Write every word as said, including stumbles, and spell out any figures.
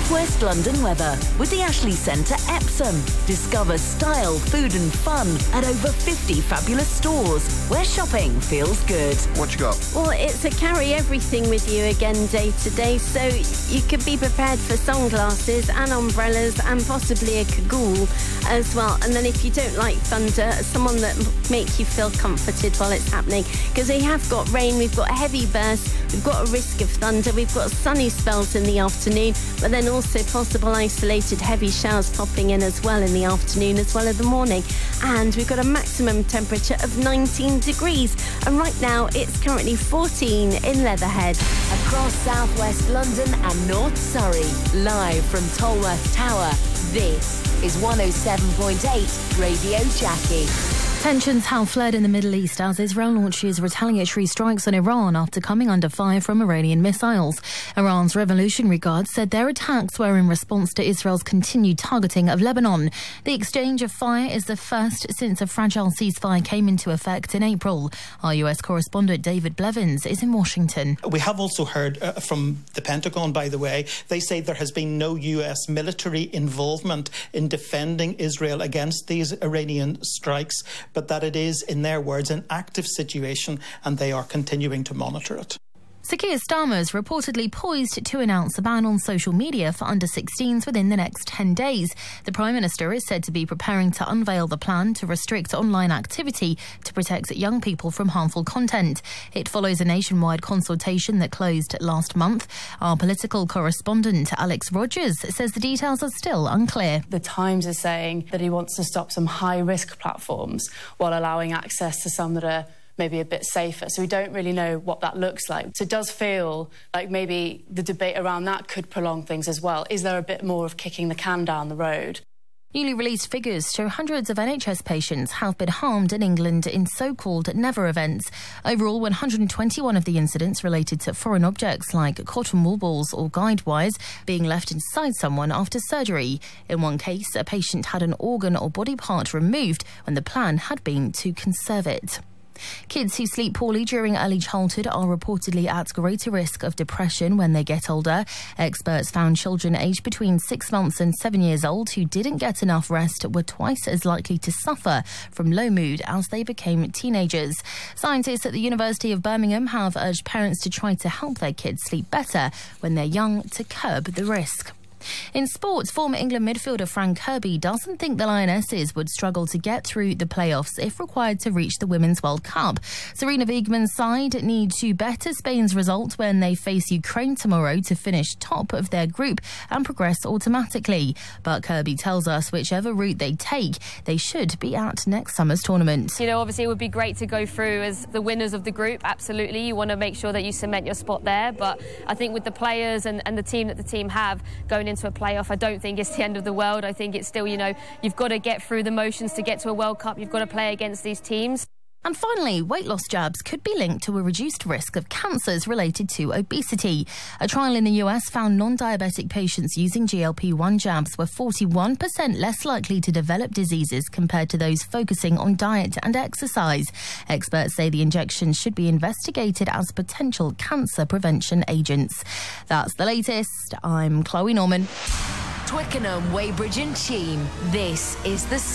West London weather with the Ashley Centre Epsom. Discover style, food and fun at over fifty fabulous stores where shopping feels good. What you got? Well, it's a carry everything with you again day to day, so you could be prepared for sunglasses and umbrellas and possibly a cagoule as well. And then if you don't like thunder, someone that make you feel comforted while it's happening, because we have got rain, we've got heavy bursts, we've got a risk of thunder, we've got sunny spells in the afternoon, but then also possible isolated heavy showers popping in as well in the afternoon as well as the morning. And we've got a maximum temperature of nineteen degrees, and right now it's currently fourteen in Leatherhead. Across southwest London and North Surrey, live from Tolworth Tower, this is one oh seven point eight Radio Jackie. Tensions have fled in the Middle East as Israel launches retaliatory strikes on Iran after coming under fire from Iranian missiles. Iran's Revolutionary Guard said their attacks were in response to Israel's continued targeting of Lebanon. The exchange of fire is the first since a fragile ceasefire came into effect in April. Our U S correspondent David Blevins is in Washington. We have also heard uh, from the Pentagon, by the way, they say there has been no U S military involvement in defending Israel against these Iranian strikes, but that it is, in their words, an active situation and they are continuing to monitor it. Sir Keir Starmer is reportedly poised to announce a ban on social media for under sixteens within the next ten days. The Prime Minister is said to be preparing to unveil the plan to restrict online activity to protect young people from harmful content. It follows a nationwide consultation that closed last month. Our political correspondent Alex Rogers says the details are still unclear. The Times is saying that he wants to stop some high-risk platforms while allowing access to some that are maybe a bit safer. So we don't really know what that looks like. So it does feel like maybe the debate around that could prolong things as well. Is there a bit more of kicking the can down the road? Newly released figures show hundreds of N H S patients have been harmed in England in so-called never events. Overall, one hundred twenty-one of the incidents related to foreign objects like cotton wool balls or guide wires being left inside someone after surgery. In one case, a patient had an organ or body part removed when the plan had been to conserve it. Kids who sleep poorly during early childhood are reportedly at greater risk of depression when they get older. Experts found children aged between six months and seven years old who didn't get enough rest were twice as likely to suffer from low mood as they became teenagers. Scientists at the University of Birmingham have urged parents to try to help their kids sleep better when they're young to curb the risk. In sports, former England midfielder Frank Kirby doesn't think the Lionesses would struggle to get through the playoffs if required to reach the Women's World Cup. Sarina Wiegman's side need to better Spain's result when they face Ukraine tomorrow to finish top of their group and progress automatically. But Kirby tells us whichever route they take, they should be at next summer's tournament. You know, obviously it would be great to go through as the winners of the group, absolutely. You want to make sure that you cement your spot there, but I think with the players and, and the team that the team have going into a playoff, I don't think it's the end of the world. I think it's still, you know, you've got to get through the motions to get to a World Cup. You've got to play against these teams. And finally, weight loss jabs could be linked to a reduced risk of cancers related to obesity. A trial in the U S found non-diabetic patients using G L P one jabs were forty-one percent less likely to develop diseases compared to those focusing on diet and exercise. Experts say the injections should be investigated as potential cancer prevention agents. That's the latest. I'm Chloe Norman. Twickenham, Weybridge and Cheam. This is the